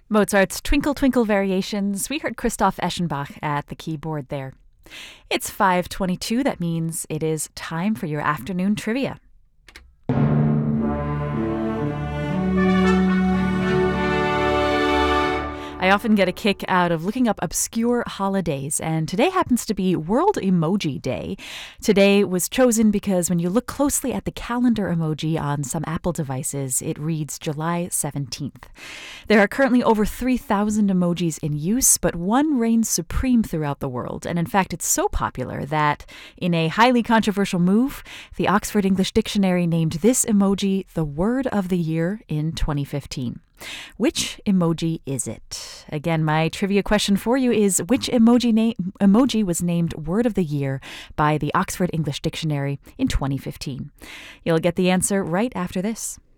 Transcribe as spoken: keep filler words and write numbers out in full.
Mozart's Twinkle Twinkle Variations. We heard Christoph Eschenbach at the keyboard there. It's five twenty-two. That means it is time for your afternoon trivia. I often get a kick out of looking up obscure holidays, and today happens to be World Emoji Day. Today was chosen because when you look closely at the calendar emoji on some Apple devices, it reads July seventeenth. There are currently over three thousand emojis in use, but one reigns supreme throughout the world, and in fact it's so popular that, in a highly controversial move, the Oxford English Dictionary named this emoji the word of the year in twenty fifteen. Which emoji is it? Again, my trivia question for you is, which emoji na- emoji was named Word of the Year by the Oxford English Dictionary in twenty fifteen? You'll get the answer right after this.